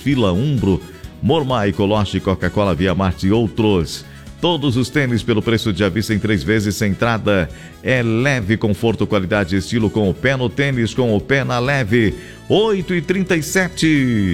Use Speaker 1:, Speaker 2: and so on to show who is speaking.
Speaker 1: Fila Umbro, Mormai, Coloche, Coca-Cola, Via Marte e outros. Todos os tênis pelo preço de à vista em 3 vezes sem entrada. É leve, conforto, qualidade e estilo com o pé no tênis, com o pé na leve. 8h37.